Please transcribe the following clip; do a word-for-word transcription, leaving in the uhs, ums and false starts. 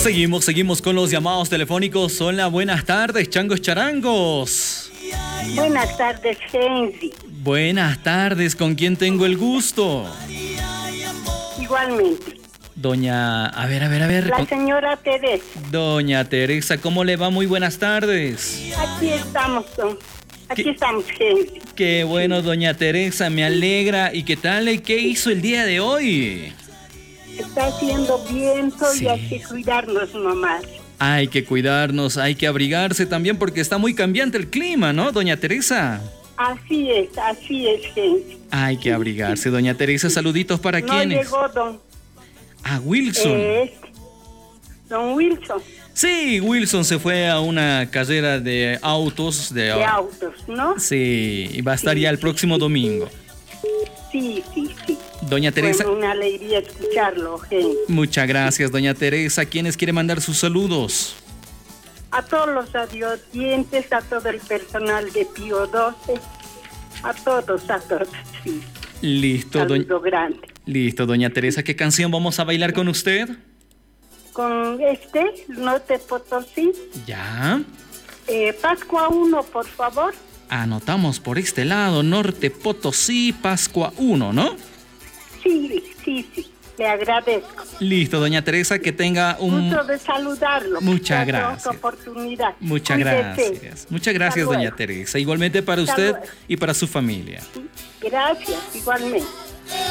Seguimos, seguimos con los llamados telefónicos. Hola, buenas tardes, changos charangos. Buenas tardes, Gensi. Buenas tardes, ¿con quién tengo el gusto? Igualmente. Doña, a ver, a ver, a ver. La señora Teresa. Doña Teresa, ¿cómo le va? Muy buenas tardes. Aquí estamos, don. Aquí ¿Qué? estamos, Gensi. Qué bueno, doña Teresa, me alegra. ¿Y qué tal? ¿Qué hizo el día de hoy? Está haciendo viento Sí. y hay que cuidarnos nomás. Hay que cuidarnos, hay que abrigarse también porque está muy cambiante el clima, ¿no, doña Teresa? Así es, así es, Gensi. Hay que abrigarse, doña Teresa. Saluditos para No quienes. llegó don, A Wilson. eh, don Wilson, Sí, Wilson se fue a una carrera de autos. De, de autos, ¿no? Sí, y va a estar Sí, ya el sí, próximo domingo. Sí, sí, sí. Doña Teresa, Bueno, una alegría escucharlo, Gensi. muchas gracias, doña Teresa. ¿Quiénes quiere mandar sus saludos? A todos los radiodientes, a todo el personal de Pío doce, a todos, a todos, sí. Listo, doña, Saludo grande. listo, doña Teresa. ¿Qué canción vamos a bailar con usted? Con este, Norte Potosí, Ya. eh, Pascua uno, por favor. Anotamos por este lado, Norte Potosí, Pascua uno, ¿no? Sí, sí, sí, le agradezco. Listo, doña Teresa, que tenga un... Gusto de saludarlo. Muchas Otra gracias. oportunidad. Muchas Cuídese. gracias. Muchas gracias, Hasta doña luego. Teresa. Igualmente para Hasta usted luego. y para su familia. Gracias, igualmente.